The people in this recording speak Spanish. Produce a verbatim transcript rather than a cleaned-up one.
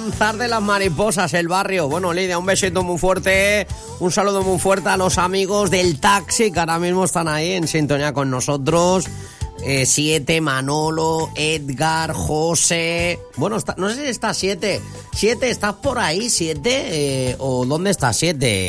Zar de las Mariposas, el barrio. Bueno, Lidia, un besito muy fuerte, un saludo muy fuerte a los amigos del taxi que ahora mismo están ahí en sintonía con nosotros. Eh, siete, Manolo, Edgar, José. Bueno, está, no sé si está Siete. Siete, ¿estás por ahí, Siete? Eh, ¿O dónde está Siete?